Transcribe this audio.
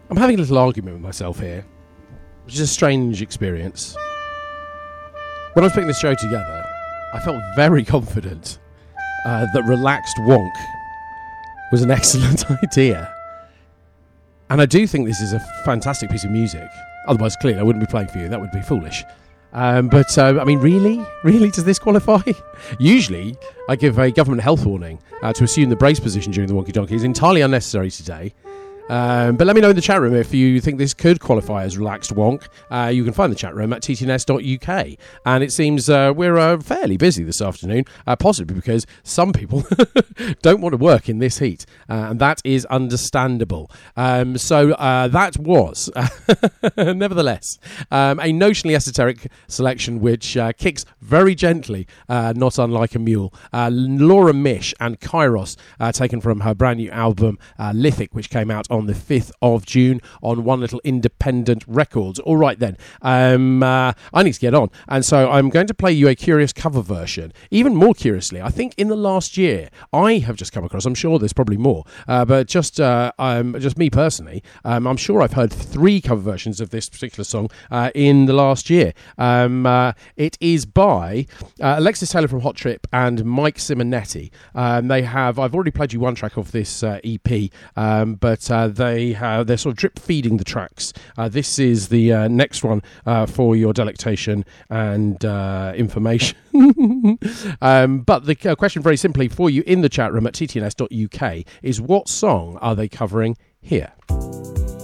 I'm having a little argument with myself here, which is a strange experience. When I was putting this show together, I felt very confident that Relaxed Wonk was an excellent idea. And I do think this is a fantastic piece of music. Otherwise, clearly, I wouldn't be playing for you. That would be foolish. I mean, really? Really, does this qualify? Usually, I give a government health warning to assume the brace position during the Wonky Donkey is entirely unnecessary today. But let me know in the chat room if you think this could qualify as Relaxed Wonk. You can find the chat room at ttns.uk. And it seems we're fairly busy this afternoon, possibly because some people don't want to work in this heat. And that is understandable. So that was, nevertheless, a notionally esoteric selection which kicks very gently, not unlike a mule. Laura Mish and Kairos, taken from her brand new album, Lithic, which came out on the 5th of June on One Little Independent Records. All right then, I need to get on, and so I'm going to play you a curious cover version. Even more curiously, I think in the last year I have just come across, I'm sure there's probably more, but just me personally, I'm sure I've heard 3 cover versions of this particular song in the last year. It is by Alexis Taylor from Hot Trip and Mike Simonetti. I've already played you one track of this EP, but they're sort of drip feeding the tracks. This is the next one for your delectation and information. But the question very simply for you in the chat room at ttns.uk is, what song are they covering here?